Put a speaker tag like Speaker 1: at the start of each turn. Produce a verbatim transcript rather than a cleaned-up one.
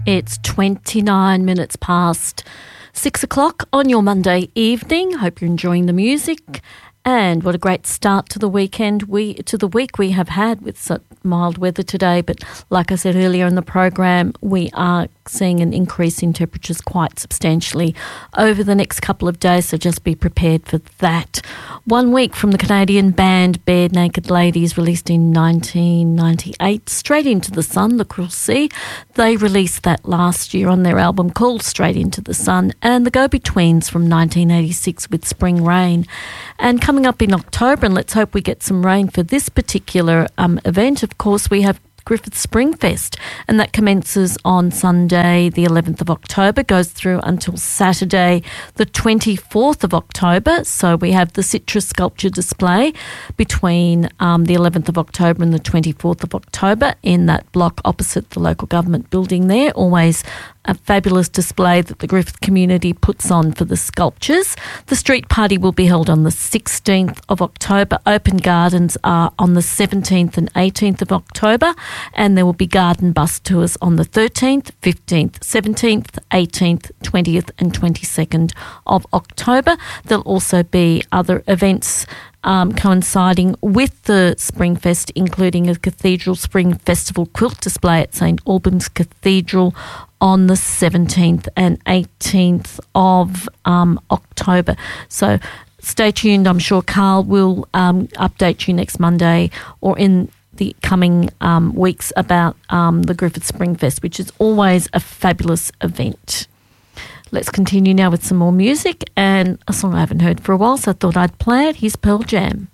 Speaker 1: It's twenty-nine minutes past six o'clock on your Monday evening. Hope you're enjoying the music. And what a great start to the weekend, we to the week we have had with such mild weather today. But like I said earlier in the program, we are seeing an increase in temperatures quite substantially over the next couple of days, so just be prepared for that. One week from the Canadian band Bare Naked Ladies, released in nineteen ninety-eight, Straight Into the Sun, the Cruel Sea. They released that last year on their album called Straight Into the Sun, and the Go-Betweens from nineteen eighty-six with Spring Rain. And coming up in October, and let's hope we get some rain for this particular um, event, of course, we have Griffith Spring Fest, and that commences on Sunday the eleventh of October, goes through until Saturday the twenty-fourth of October. So we have the citrus sculpture display between um, the eleventh of October and the twenty-fourth of October in that block opposite the local government building there. Always a fabulous display that the Griffith community puts on for the sculptures. The street party will be held on the sixteenth of October. Open gardens are on the seventeenth and eighteenth of October, and there will be garden bus tours on the thirteenth, fifteenth, seventeenth, eighteenth, twentieth and twenty-second of October. There'll also be other events Um, coinciding with the Springfest, including a Cathedral Spring Festival quilt display at St Albans Cathedral on the seventeenth and eighteenth of um, October. So stay tuned. I'm sure Carl will um, update you next Monday or in the coming um, weeks about um, the Griffith Springfest, which is always a fabulous event. Let's continue now with some more music, and a song I haven't heard for a while, so I thought I'd play it. Here's Pearl Jam.